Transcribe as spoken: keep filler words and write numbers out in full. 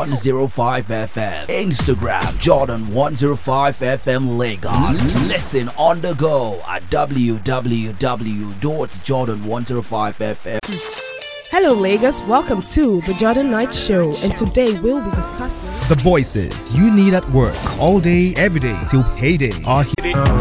one oh five F M. Instagram Jordan one oh five F M Lagos. Listen on the go at w w w dot jordan one oh five F M. Hello Lagos, welcome to the Jordan Night Show, and today we'll be discussing the voices you need at work all day, every day till payday are here.